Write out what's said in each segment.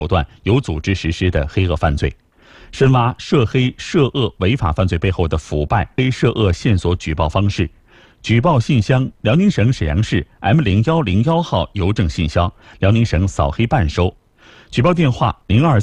手段有组织实施的黑恶犯罪，深挖涉黑涉恶违法犯罪背后的腐败黑涉恶线索举报方式。举报信箱：辽宁省沈阳市 M0101号邮政信箱，辽宁省扫黑办收。举报电话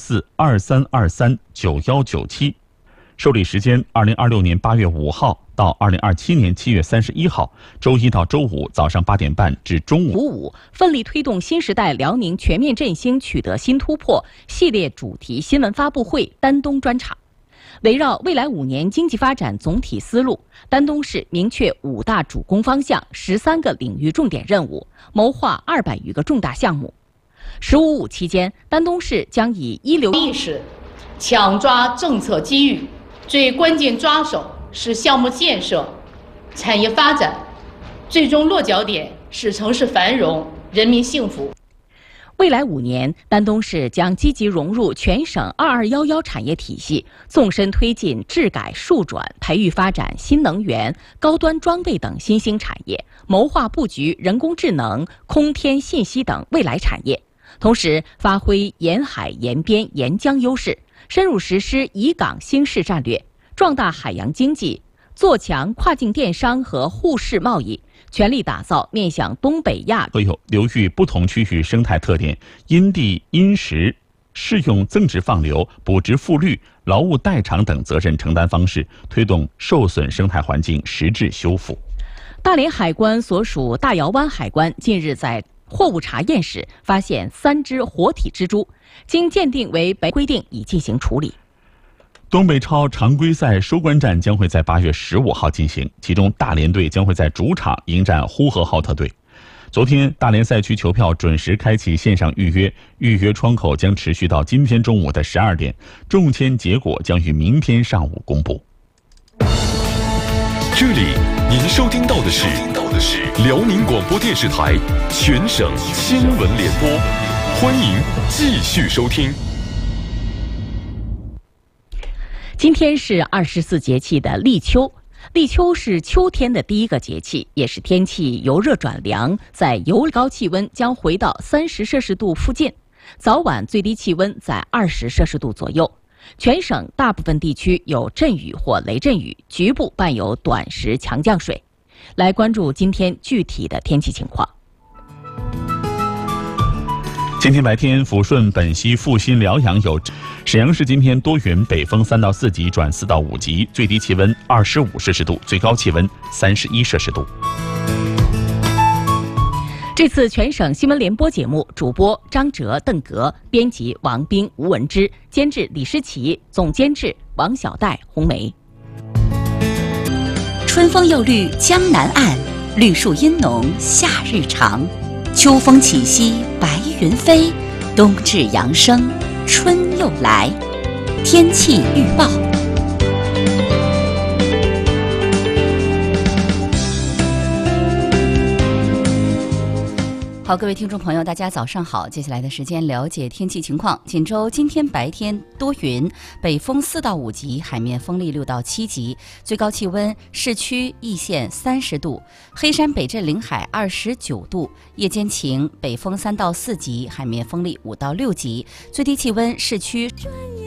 ：02423239197。受理时间：2026年8月5号到2027年7月31号，周一到周五早上8点半至中午。 奋力推动新时代辽宁全面振兴取得新突破系列主题新闻发布会丹东专场。围绕未来5年经济发展总体思路，丹东市明确5大主攻方向、13个领域重点任务，谋划200余个重大项目。15.5期间，丹东市将以一流意识抢抓政策机遇，最关键抓手是项目建设、产业发展，最终落脚点是城市繁荣、人民幸福。 未来5年，丹东市将积极融入全省2211产业体系，纵深推进治改数转，培育发展新能源、高端装备等新兴产业，谋划布局人工智能、空天信息等未来产业。同时，发挥沿海、沿边、沿江优势，深入实施以港兴市战略，壮大海洋经济，做强跨境电商和互市贸易，全力打造面向东北亚各有流域不同区域生态特点，因地因时适用增值放流、补值复绿、劳务代偿等责任承担方式，推动受损生态环境实质修复。 大连海关所属大窑湾海关近日在货物查验时发现3只活体蜘蛛，经鉴定为违规定，已进行处理。 东北超常规赛收官战将会在8月15号进行，其中大连队将会在主场迎战呼和浩特队。昨天，大连赛区球票准时开启线上预约，预约窗口将持续到今天中午的12点，中签结果将于明天上午公布。 这里您收听到的是辽宁广播电视台全省新闻联播，欢迎继续收听。 今天是24节气的立秋，立秋是秋天的第一个节气，也是天气由热转凉，在由高气温将回到30摄氏度附近，早晚最低气温在20摄氏度左右。全省大部分地区有阵雨或雷阵雨，局部伴有短时强降水。来关注今天具体的天气情况。 今天白天，抚顺、本溪、阜新、辽阳有。沈阳市今天多云，北风3到4级转4到5级，最低气温25摄氏度，最高气温31摄氏度。 这次全省新闻联播节目，主播张哲、邓格，编辑王斌、吴文之，监制李诗琪，总监制王小戴、红梅。 春风又绿江南岸，绿树阴浓夏日长。秋风起兮白云飞，冬至阳生春又来。天气预报。好，各位听众朋友，大家早上好。接下来的时间了解天气情况。锦州今天白天多云，北风4到5级，海面风力6到7级，最高气温市区易县30度，黑山北镇临海29度，夜间晴，北风3到4级，海面风力5到6级，最低气温市区